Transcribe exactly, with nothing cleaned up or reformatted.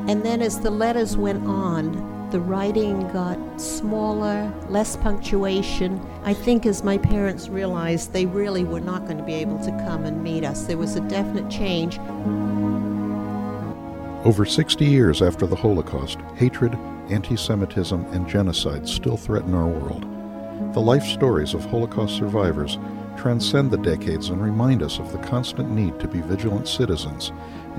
And then as the letters went on, the writing got smaller, less punctuation. I think as my parents realized they really were not going to be able to come and meet us, there was a definite change. Over sixty years after the Holocaust, hatred, anti-Semitism, and genocide still threaten our world. The life stories of Holocaust survivors transcend the decades and remind us of the constant need to be vigilant citizens